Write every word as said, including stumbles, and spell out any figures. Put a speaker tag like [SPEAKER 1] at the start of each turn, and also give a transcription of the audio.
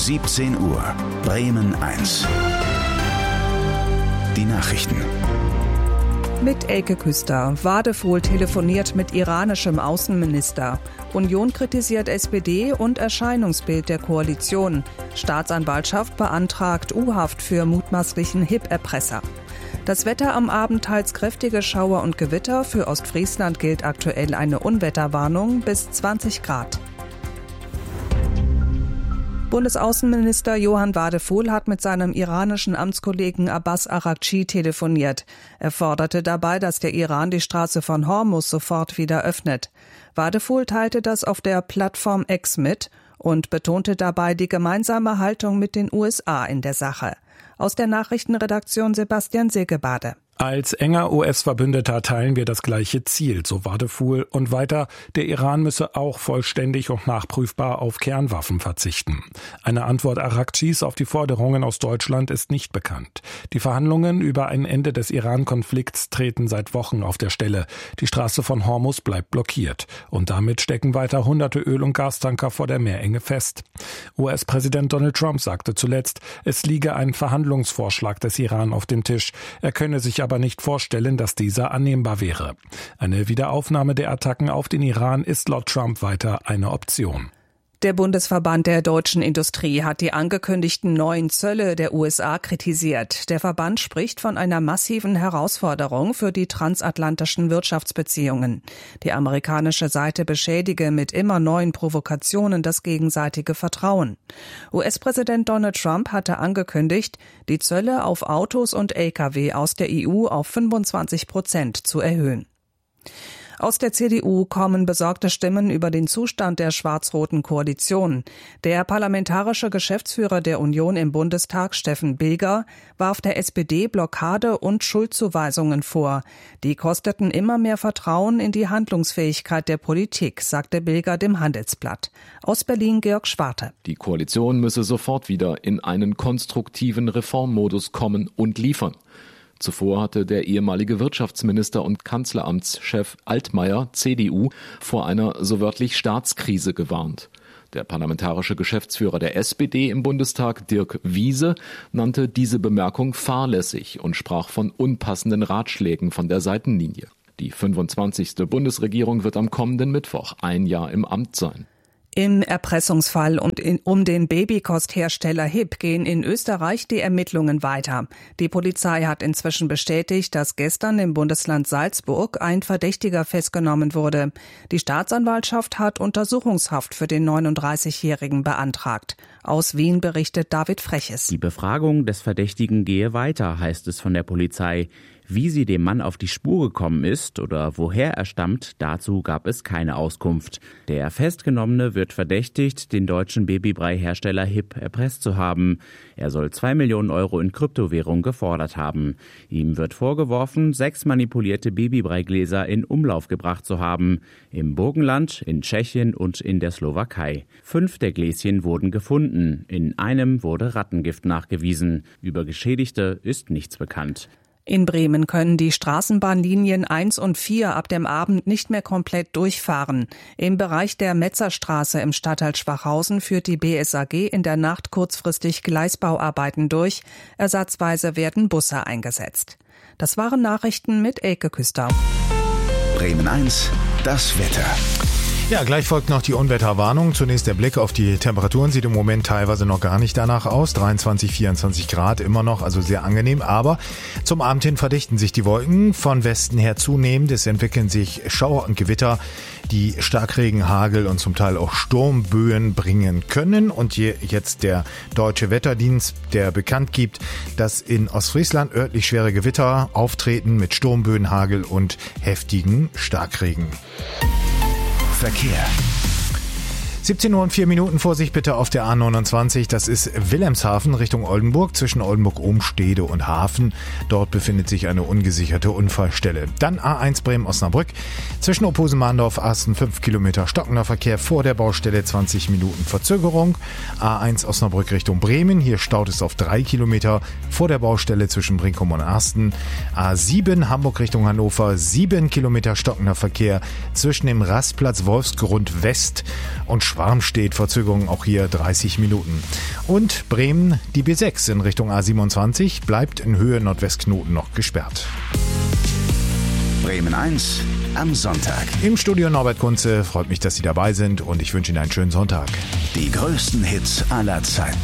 [SPEAKER 1] siebzehn Uhr, Bremen eins. Die Nachrichten.
[SPEAKER 2] Mit Elke Küster. Wadefuhl telefoniert mit iranischem Außenminister. Union kritisiert S P D und Erscheinungsbild der Koalition. Staatsanwaltschaft beantragt U-Haft für mutmaßlichen H I P-Erpresser. Das Wetter am Abend teils kräftige Schauer und Gewitter. Für Ostfriesland gilt aktuell eine Unwetterwarnung bis zwanzig Grad. Bundesaußenminister Johann Wadefuhl hat mit seinem iranischen Amtskollegen Abbas Araghchi telefoniert. Er forderte dabei, dass der Iran die Straße von Hormuz sofort wieder öffnet. Wadefuhl teilte das auf der Plattform X mit und betonte dabei die gemeinsame Haltung mit den U S A in der Sache. Aus der Nachrichtenredaktion Sebastian Segebade.
[SPEAKER 3] Als enger U S-Verbündeter teilen wir das gleiche Ziel, so Wadefuhl. Und weiter, der Iran müsse auch vollständig und nachprüfbar auf Kernwaffen verzichten. Eine Antwort Araghchis auf die Forderungen aus Deutschland ist nicht bekannt. Die Verhandlungen über ein Ende des Iran-Konflikts treten seit Wochen auf der Stelle. Die Straße von Hormuz bleibt blockiert. Und damit stecken weiter hunderte Öl- und Gastanker vor der Meerenge fest. U S-Präsident Donald Trump sagte zuletzt, es liege ein Verhandlungsvorschlag des Iran auf dem Tisch. Er könne sich aber aber nicht vorstellen, dass dieser annehmbar wäre. Eine Wiederaufnahme der Attacken auf den Iran ist laut Trump weiter eine Option.
[SPEAKER 2] Der Bundesverband der deutschen Industrie hat die angekündigten neuen Zölle der U S A kritisiert. Der Verband spricht von einer massiven Herausforderung für die transatlantischen Wirtschaftsbeziehungen. Die amerikanische Seite beschädige mit immer neuen Provokationen das gegenseitige Vertrauen. U S-Präsident Donald Trump hatte angekündigt, die Zölle auf Autos und L K W aus der E U auf fünfundzwanzig Prozent zu erhöhen. Aus der C D U kommen besorgte Stimmen über den Zustand der schwarz-roten Koalition. Der parlamentarische Geschäftsführer der Union im Bundestag, Steffen Bilger, warf der S P D Blockade und Schuldzuweisungen vor. Die kosteten immer mehr Vertrauen in die Handlungsfähigkeit der Politik, sagte Bilger dem Handelsblatt. Aus Berlin Georg Schwarte.
[SPEAKER 4] Die Koalition müsse sofort wieder in einen konstruktiven Reformmodus kommen und liefern. Zuvor hatte der ehemalige Wirtschaftsminister und Kanzleramtschef Altmaier, C D U, vor einer so wörtlich Staatskrise gewarnt. Der parlamentarische Geschäftsführer der S P D im Bundestag, Dirk Wiese, nannte diese Bemerkung fahrlässig und sprach von unpassenden Ratschlägen von der Seitenlinie. Die fünfundzwanzigste Bundesregierung wird am kommenden Mittwoch ein Jahr im Amt sein.
[SPEAKER 2] Im Erpressungsfall und in, um den Babykosthersteller H I P gehen in Österreich die Ermittlungen weiter. Die Polizei hat inzwischen bestätigt, dass gestern im Bundesland Salzburg ein Verdächtiger festgenommen wurde. Die Staatsanwaltschaft hat Untersuchungshaft für den neununddreißigjährigen beantragt. Aus Wien berichtet David Freches.
[SPEAKER 5] Die Befragung des Verdächtigen gehe weiter, heißt es von der Polizei. Wie sie dem Mann auf die Spur gekommen ist oder woher er stammt, dazu gab es keine Auskunft. Der Festgenommene wird verdächtigt, den deutschen Babybrei-Hersteller H I P erpresst zu haben. Er soll zwei Millionen Euro in Kryptowährung gefordert haben. Ihm wird vorgeworfen, sechs manipulierte Babybreigläser in Umlauf gebracht zu haben. Im Burgenland, in Tschechien und in der Slowakei. Fünf der Gläschen wurden gefunden. In einem wurde Rattengift nachgewiesen. Über Geschädigte ist nichts bekannt.
[SPEAKER 2] In Bremen können die Straßenbahnlinien eins und vier ab dem Abend nicht mehr komplett durchfahren. Im Bereich der Metzerstraße im Stadtteil Schwachhausen führt die B S A G in der Nacht kurzfristig Gleisbauarbeiten durch. Ersatzweise werden Busse eingesetzt. Das waren Nachrichten mit Elke Küster.
[SPEAKER 1] Bremen eins, das Wetter.
[SPEAKER 6] Ja, gleich folgt noch die Unwetterwarnung. Zunächst der Blick auf die Temperaturen. Sieht im Moment teilweise noch gar nicht danach aus. dreiundzwanzig, vierundzwanzig Grad immer noch, also sehr angenehm. Aber zum Abend hin verdichten sich die Wolken von Westen her zunehmend. Es entwickeln sich Schauer und Gewitter, die Starkregen, Hagel und zum Teil auch Sturmböen bringen können. Und hier jetzt der Deutsche Wetterdienst, der bekannt gibt, dass in Ostfriesland örtlich schwere Gewitter auftreten mit Sturmböen, Hagel und heftigen Starkregen.
[SPEAKER 1] Verkehr.
[SPEAKER 6] siebzehn Uhr und vier Minuten, Vorsicht bitte auf der A neunundzwanzig. Das ist Wilhelmshaven Richtung Oldenburg, zwischen Oldenburg-Ohnstede und Hafen. Dort befindet sich eine ungesicherte Unfallstelle. Dann A eins Bremen-Osnabrück, zwischen Opposen-Mahndorf, Asten fünf Kilometer stockender Verkehr vor der Baustelle, zwanzig Minuten Verzögerung. A eins Osnabrück Richtung Bremen, hier staut es auf drei Kilometer vor der Baustelle zwischen Brinkum und Asten. A sieben Hamburg Richtung Hannover, sieben Kilometer stockender Verkehr zwischen dem Rastplatz Wolfsgrund West und Schwarm steht. Verzögerung auch hier dreißig Minuten. Und Bremen, die B sechs in Richtung A siebenundzwanzig, bleibt in Höhe Nordwestknoten noch gesperrt.
[SPEAKER 1] Bremen eins am Sonntag.
[SPEAKER 6] Im Studio Norbert Kunze, freut mich, dass Sie dabei sind und ich wünsche Ihnen einen schönen Sonntag.
[SPEAKER 1] Die größten Hits aller Zeiten.